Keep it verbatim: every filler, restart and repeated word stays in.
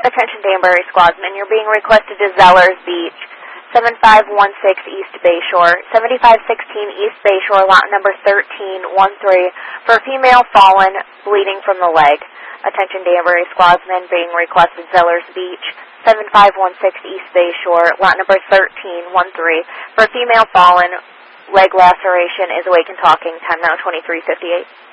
Attention Danbury Squadsman, you're being requested to Zellers Beach, seven five one six East Bayshore, seventy-five sixteen East Bayshore, lot number thirteen one three, for a female fallen, bleeding from the leg. Attention Danbury Squadsman, being requested Zellers Beach, seven five one six East Bayshore, lot number thirteen one three, for a female fallen, leg laceration, is awake and talking, time now twenty-three fifty-eight.